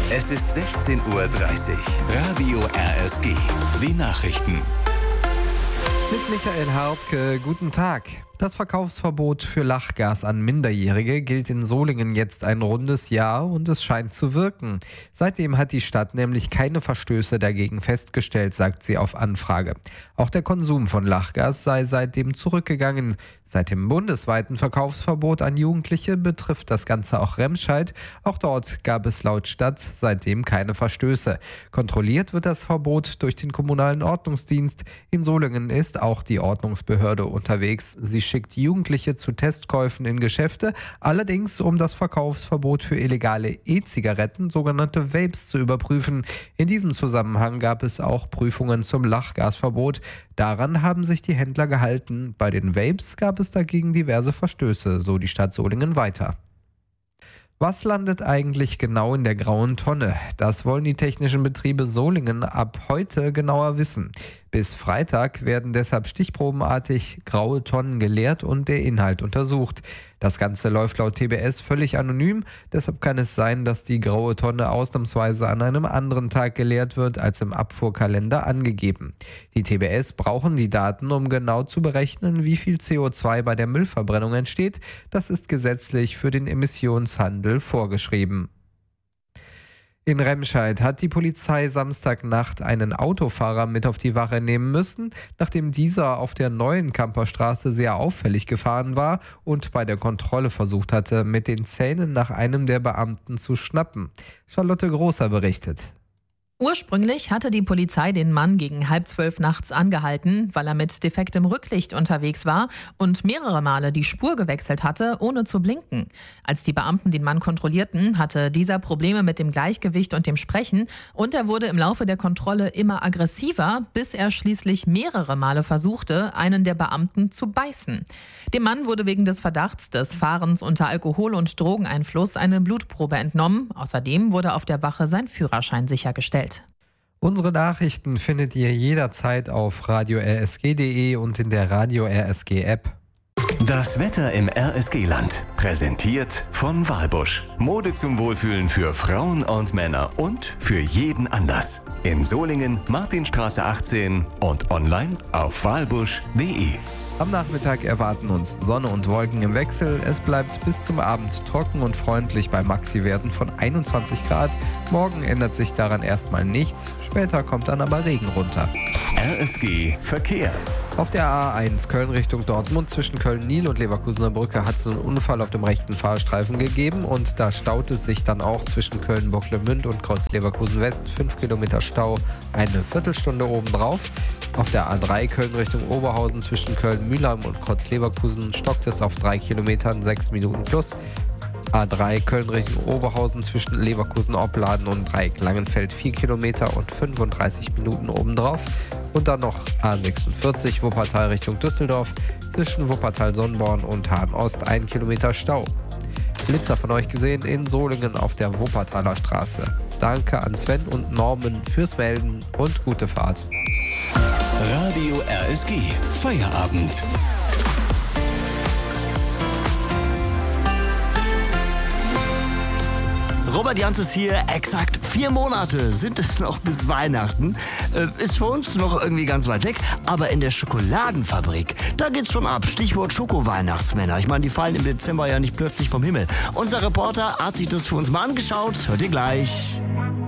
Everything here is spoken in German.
Es ist 16:30 Uhr. Radio RSG. Die Nachrichten. Mit Michael Hartke, guten Tag. Das Verkaufsverbot für Lachgas an Minderjährige gilt in Solingen jetzt ein rundes Jahr und es scheint zu wirken. Seitdem hat die Stadt nämlich keine Verstöße dagegen festgestellt, sagt sie auf Anfrage. Auch der Konsum von Lachgas sei seitdem zurückgegangen. Seit dem bundesweiten Verkaufsverbot an Jugendliche betrifft das Ganze auch Remscheid. Auch dort gab es laut Stadt seitdem keine Verstöße. Kontrolliert wird das Verbot durch den kommunalen Ordnungsdienst. In Solingen ist auch die Ordnungsbehörde unterwegs. Sie schickt Jugendliche zu Testkäufen in Geschäfte, allerdings um das Verkaufsverbot für illegale E-Zigaretten, sogenannte Vapes, zu überprüfen. In diesem Zusammenhang gab es auch Prüfungen zum Lachgasverbot. Daran haben sich die Händler gehalten. Bei den Vapes gab es dagegen diverse Verstöße, so die Stadt Solingen weiter. Was landet eigentlich genau in der grauen Tonne? Das wollen die technischen Betriebe Solingen ab heute genauer wissen. Bis Freitag werden deshalb stichprobenartig graue Tonnen geleert und der Inhalt untersucht. Das Ganze läuft laut TBS völlig anonym, deshalb kann es sein, dass die graue Tonne ausnahmsweise an einem anderen Tag geleert wird als im Abfuhrkalender angegeben. Die TBS brauchen die Daten, um genau zu berechnen, wie viel CO2 bei der Müllverbrennung entsteht. Das ist gesetzlich für den Emissionshandel vorgeschrieben. In Remscheid hat die Polizei Samstagnacht einen Autofahrer mit auf die Wache nehmen müssen, nachdem dieser auf der neuen Kamperstraße sehr auffällig gefahren war und bei der Kontrolle versucht hatte, mit den Zähnen nach einem der Beamten zu schnappen. Charlotte Großer berichtet. Ursprünglich hatte die Polizei den Mann gegen 11:30 nachts angehalten, weil er mit defektem Rücklicht unterwegs war und mehrere Male die Spur gewechselt hatte, ohne zu blinken. Als die Beamten den Mann kontrollierten, hatte dieser Probleme mit dem Gleichgewicht und dem Sprechen und er wurde im Laufe der Kontrolle immer aggressiver, bis er schließlich mehrere Male versuchte, einen der Beamten zu beißen. Dem Mann wurde wegen des Verdachts des Fahrens unter Alkohol- und Drogeneinfluss eine Blutprobe entnommen. Außerdem wurde auf der Wache sein Führerschein sichergestellt. Unsere Nachrichten findet ihr jederzeit auf radio-rsg.de und in der Radio RSG App. Das Wetter im RSG-Land. Präsentiert von Walbusch. Mode zum Wohlfühlen für Frauen und Männer und für jeden Anlass. In Solingen, Martinstraße 18 und online auf walbusch.de. Am Nachmittag erwarten uns Sonne und Wolken im Wechsel. Es bleibt bis zum Abend trocken und freundlich bei Maxi-Werten von 21 Grad. Morgen ändert sich daran erstmal nichts. Später kommt dann aber Regen runter. RSG Verkehr. Auf der A1 Köln Richtung Dortmund zwischen Köln-Nil und Leverkusener Brücke hat es einen Unfall auf dem rechten Fahrstreifen gegeben und da staut es sich dann auch zwischen Köln-Bocklemünd und Kreuz-Leverkusen West. 5 Kilometer Stau, eine Viertelstunde obendrauf. Auf der A3 Köln Richtung Oberhausen zwischen Köln-Mühlheim und Kreuz-Leverkusen stockt es auf 3 Kilometern, 6 Minuten plus. A3 Köln Richtung Oberhausen zwischen Leverkusen-Opladen und Dreieck-Langenfeld 4 Kilometer und 35 Minuten obendrauf. Und dann noch A46 Wuppertal Richtung Düsseldorf zwischen Wuppertal-Sonnborn und Hahn-Ost 1 Kilometer Stau. Blitzer von euch gesehen in Solingen auf der Wuppertaler Straße. Danke an Sven und Norman fürs Melden und gute Fahrt. Radio RSG Feierabend. Robert Janz ist hier, exakt 4 Monate sind es noch bis Weihnachten. Ist für uns noch irgendwie ganz weit weg, aber in der Schokoladenfabrik, da geht's schon ab. Stichwort Schoko-Weihnachtsmänner. Ich meine, die fallen im Dezember ja nicht plötzlich vom Himmel. Unser Reporter hat sich das für uns mal angeschaut. Hört ihr gleich.